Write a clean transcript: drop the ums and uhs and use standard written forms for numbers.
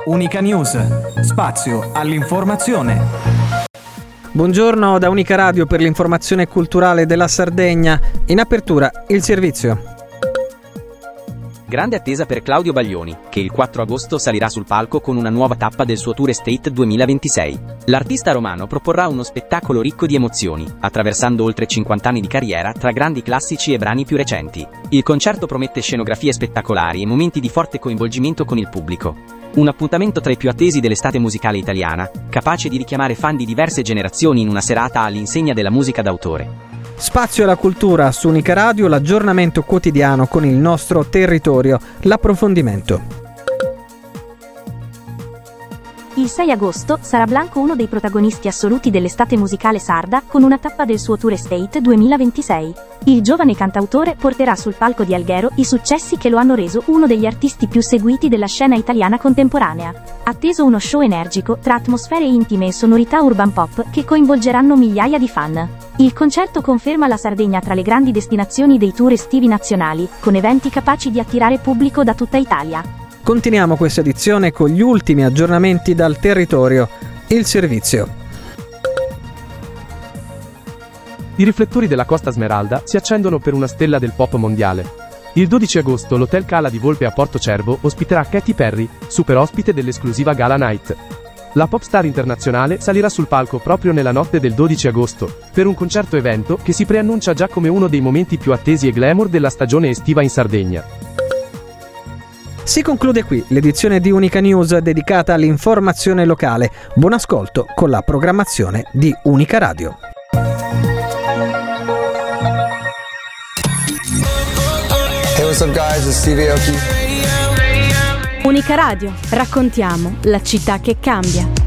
Unica News, spazio all'informazione. Buongiorno da Unica Radio per l'informazione culturale della Sardegna. In apertura il servizio. Grande attesa per Claudio Baglioni, che il 4 agosto salirà sul palco con una nuova tappa del suo Tour Estate 2026. L'artista romano proporrà uno spettacolo ricco di emozioni, attraversando oltre 50 anni di carriera tra grandi classici e brani più recenti. Il concerto promette scenografie spettacolari e momenti di forte coinvolgimento con il pubblico. Un appuntamento tra i più attesi dell'estate musicale italiana, capace di richiamare fan di diverse generazioni in una serata all'insegna della musica d'autore. Spazio alla cultura su Unica Radio, l'aggiornamento quotidiano con il nostro territorio, l'approfondimento. Il 6 agosto sarà Blanco uno dei protagonisti assoluti dell'estate musicale sarda con una tappa del suo Tour Estate 2026. Il giovane cantautore porterà sul palco di Alghero i successi che lo hanno reso uno degli artisti più seguiti della scena italiana contemporanea. Atteso uno show energico tra atmosfere intime e sonorità urban pop che coinvolgeranno migliaia di fan. Il concerto conferma la Sardegna tra le grandi destinazioni dei tour estivi nazionali, con eventi capaci di attirare pubblico da tutta Italia. Continuiamo questa edizione con gli ultimi aggiornamenti dal territorio. Il servizio. I riflettori della Costa Smeralda si accendono per una stella del pop mondiale. Il 12 agosto l'Hotel Cala di Volpe a Porto Cervo ospiterà Katy Perry, super ospite dell'esclusiva Gala Night. La pop star internazionale salirà sul palco proprio nella notte del 12 agosto, per un concerto evento che si preannuncia già come uno dei momenti più attesi e glamour della stagione estiva in Sardegna. Si conclude qui l'edizione di Unica News dedicata all'informazione locale. Buon ascolto con la programmazione di Unica Radio. Hey, what's up guys? It's Stevie Aoki. Unica Radio, raccontiamo la città che cambia.